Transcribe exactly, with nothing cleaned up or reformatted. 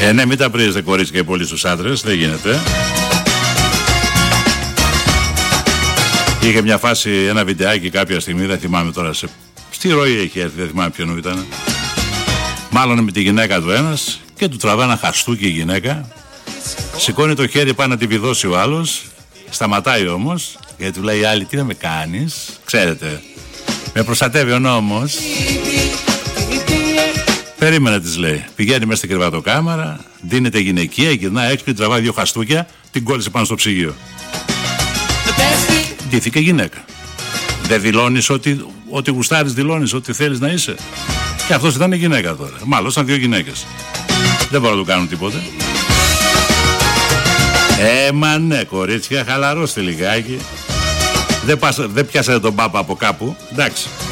Ε, ναι, μην τα πρίζετε κορίτσια πολύ στους άντρες, δεν γίνεται. Είχε μια φάση, ένα βιντεάκι κάποια στιγμή, δεν θυμάμαι τώρα σε... Στη ροή έχει έρθει, δεν θυμάμαι ποιον ήταν. Μάλλον με τη γυναίκα του ένας και του τραβά ένα χαστούκι η γυναίκα. Σηκώνει το χέρι πάνω να τη βιδώσει ο άλλος. Σταματάει όμως, γιατί του λέει η άλλη, τι να με κάνεις. Ξέρετε, με προστατεύει ο νόμος. Περίμενε, της λέει. Πηγαίνει μέσα στην κρεβατοκάμαρα, δίνεται γυναικεία, γυρνά έξω, τραβάει δύο χαστούκια, την κόλλησε πάνω στο ψυγείο. Ντύθηκε γυναίκα. Δεν δηλώνεις ότι, ότι γουστάρεις, δηλώνεις ότι θέλεις να είσαι. Και αυτός ήταν η γυναίκα τώρα. Μάλλον ήταν δύο γυναίκες. Δεν μπορούν να του κάνουν τίποτε. Ε, μα ναι, κορίτσια, χαλαρώστε λιγάκι. Δεν, πάσα, δεν πιάσατε τον πάπα από κάπου. Εντάξει.